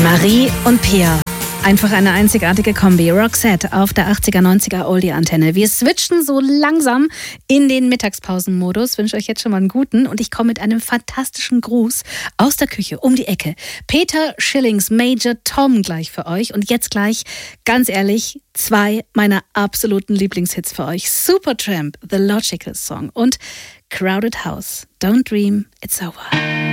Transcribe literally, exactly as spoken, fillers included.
Marie und Pia. Einfach eine einzigartige Kombi. Roxette auf der achtziger, neunziger Oldie-Antenne. Wir switchen so langsam in den Mittagspausenmodus. Wünsche euch jetzt schon mal einen guten. Und ich komme mit einem fantastischen Gruß aus der Küche um die Ecke. Peter Schillings Major Tom gleich für euch. Und jetzt gleich, ganz ehrlich, zwei meiner absoluten Lieblingshits für euch. Supertramp, The Logical Song und Crowded House, Don't Dream, It's Over.